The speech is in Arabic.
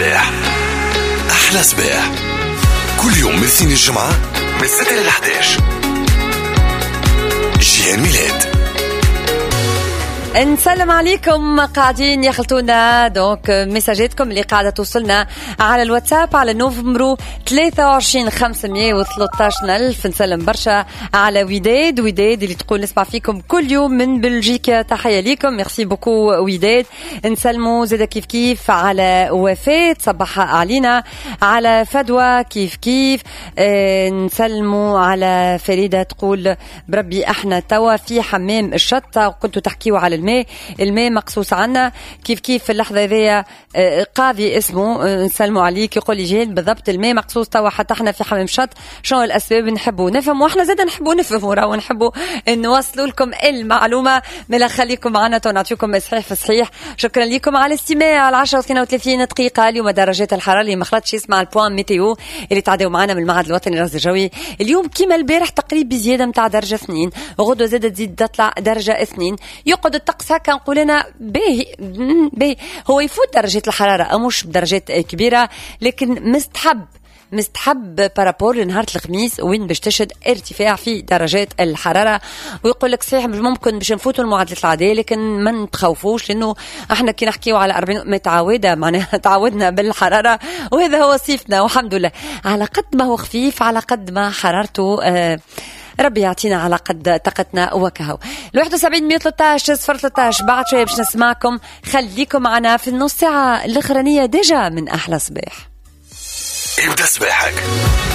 صباح. أحلى صباح كل يوم من الاثنين الجمعة من 6 ل 11. جيهان ميلاد. نسلم عليكم قاعدين يخلطونا دونك مساجاتكم اللي قاعدة توصلنا على الواتساب على نوفمرو 23 513 ألف. نسلم برشا على وداد اللي تقول نسمع فيكم كل يوم من بلجيكا، تحية ليكم، ميرسي بوكو وداد. نسلموا زيدا كيف على وفاة صباح علينا، على فدوى كيف نسلموا على فريدة تقول بربي احنا توا في حمام الشطة وكنتوا تحكيوا على الماء مقصوص عنا كيف في اللحظة ذي. قاضي اسمه نسلموا عليك يقول لي جيل بالضبط الماء مقصوص توا حتى احنا في حمام شط. شنو الأسباب؟ نحبوا نفهم واحنا زادا نحبوا نفهموا راهو نحبوا نوصلوا لكم المعلومة. ملا خليكم معنا ونعطيكم صحيح. شكرا لكم على الاستماع. على 10:32 دقيقة اليوم درجات الحرارة اللي ما خلطش يسمع البوان ميتيو اللي تعدوا معنا من المعهد الوطني للرصد الجوي. اليوم كيما البارح تقريبا بزيادة متاع درجة 2، وغدوة زادة تزيد تطلع درجة 2. يقعد الطقس هكا نقول لنا باهي هو يفوت درجة الحرارة مش بدرجات كبيرة، لكن مستحب بارابور لنهار الخميس وين باش تشهد ارتفاع في درجات الحرارة. ويقول لك صحيح ممكن باش نفوتوا المعادلة العادية، لكن ما نتخوفوش لأنه احنا كي نحكيو على 40 متعودة معناها تعودنا بالحرارة وهذا هو صيفنا والحمد لله. على قد ما هو خفيف على قد ما حرارته ربي يعطينا على قد طاقتنا وكهو. 71-113-013 بعد شوية باش نسمعكم. خليكم معنا في النص ساعة الأخرانية ديجا من أحلى صباح. ابدأ صباحك